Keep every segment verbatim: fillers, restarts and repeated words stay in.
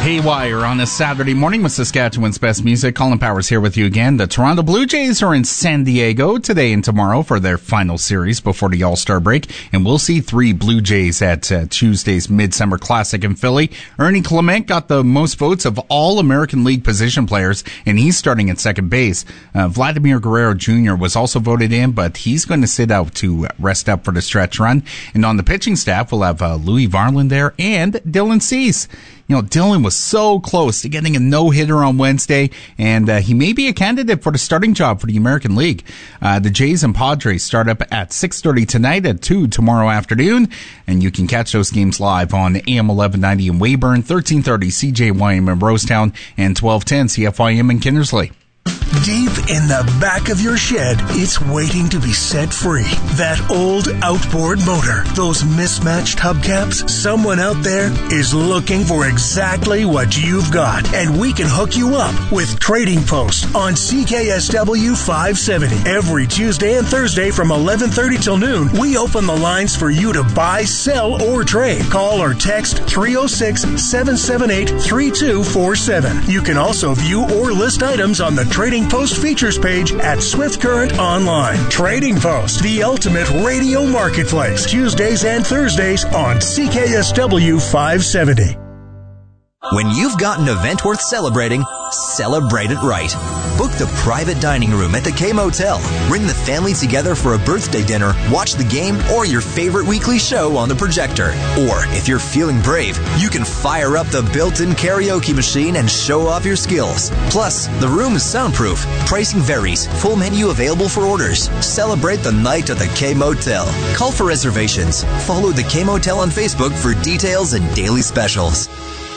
Haywire on a Saturday morning with Saskatchewan's best music. Colin Powers here with you again. The Toronto Blue Jays are in San Diego today and tomorrow for their final series before the All-Star break, and we'll see three Blue Jays at uh, Tuesday's Midsummer Classic in Philly. Ernie Clement got the most votes of all American League position players, and he's starting at second base. Uh, Vladimir Guerrero Junior was also voted in, but he's going to sit out to rest up for the stretch run. And on the pitching staff, we'll have uh, Louis Varland there and Dylan Cease. You know, Dylan was so close to getting a no-hitter on Wednesday, and uh, he may be a candidate for the starting job for the American League. Uh, the Jays and Padres start up at six thirty tonight, at two tomorrow afternoon, and you can catch those games live on A M eleven ninety in Weyburn, thirteen thirty C J Y M in Rosetown, and twelve ten C F Y M in Kindersley. Deep in the back of your shed, it's waiting to be set free. That old outboard motor, those mismatched hubcaps, someone out there is looking for exactly what you've got. And we can hook you up with Trading Post on C K S W five seventy. Every Tuesday and Thursday from eleven thirty till noon, we open the lines for you to buy, sell, or trade. Call or text three oh six, seven seven eight, three two four seven. You can also view or list items on the Trading Post features page at Swift Current Online. Trading Post, the ultimate radio marketplace. Tuesdays and Thursdays on C K S W five seventy. When you've got an event worth celebrating, celebrate it right. Book the private dining room at the K-Motel. Bring the family together for a birthday dinner, watch the game, or your favorite weekly show on the projector. Or, if you're feeling brave, you can fire up the built-in karaoke machine and show off your skills. Plus, the room is soundproof. Pricing varies. Full menu available for orders. Celebrate the night at the K-Motel. Call for reservations. Follow the K-Motel on Facebook for details and daily specials.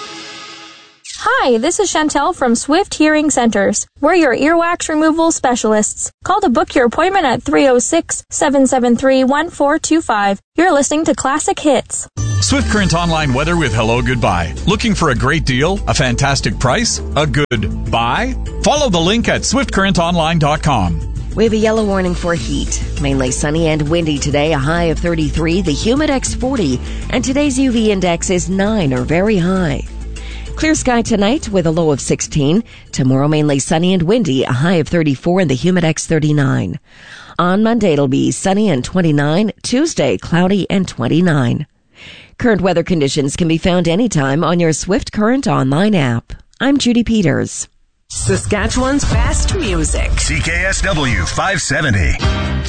Hi, this is Chantel from Swift Hearing Centers. We're your earwax removal specialists. Call to book your appointment at three oh six, seven seven three, one four two five. You're listening to Classic Hits. Swift Current Online weather with Hello Goodbye. Looking for a great deal, a fantastic price, a good buy? Follow the link at swift current online dot com. We have a yellow warning for heat. Mainly sunny and windy today, a high of thirty-three, the Humidex forty, and today's U V index is nine or very high. Clear sky tonight with a low of sixteen. Tomorrow mainly sunny and windy, a high of thirty-four and the Humidex thirty-nine. On Monday it'll be sunny and twenty-nine. Tuesday cloudy and twenty-nine. Current weather conditions can be found anytime on your Swift Current Online app. I'm Judy Peters. Saskatchewan's best music. C K S W five seventy.